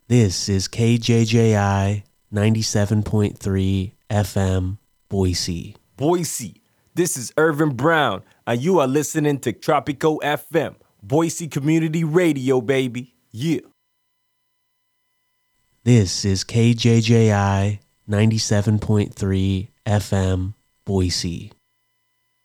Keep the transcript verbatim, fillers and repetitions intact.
This is K J J I ninety-seven point three F M, Boise. Boise, this is Irvin Brown, and you are listening to Tropico F M, Boise Community Radio, baby. Yeah. This is K J J I ninety-seven point three F M, Boise.